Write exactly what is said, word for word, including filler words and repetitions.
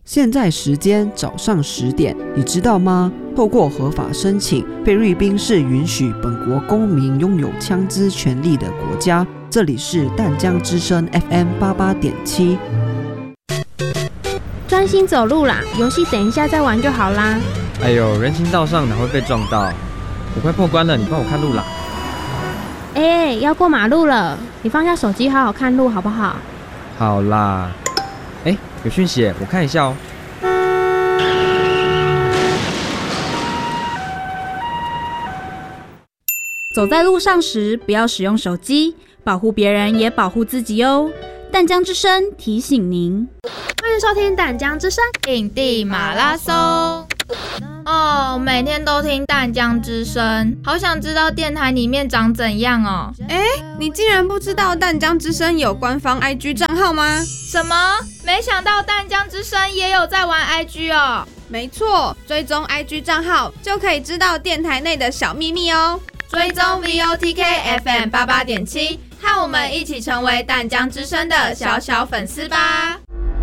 现在时间早上十点，你知道吗？透过合法申请，菲律宾是允许本国公民拥有枪支权利的国家。这里是淡江之声 F M 八八点七。 专心走路啦，游戏等一下再玩就好啦。 哎呦，人行道上哪会被撞到？我快破关了，你帮我看路啦。 哎、欸，要过马路了，你放下手机，好好看路好不好？ 好啦。哎，有讯息，我看一下哦。 走在路上时，不要使用手机，保护别人也保护自己哦。淡江之声提醒您。 欢迎收听淡江之声印地马拉松。哦，每天都听淡江之声，好想知道电台里面长怎样哦。 哎，你竟然不知道淡江之声有官方 I G 账号吗？ 什么？没想到淡江之声也有在玩 I G 哦。 没错，追踪 I G 账号就可以知道电台内的小秘密哦。 追踪 V O T K F M 八八点七，和我们一起成为淡江之声的小小粉丝吧。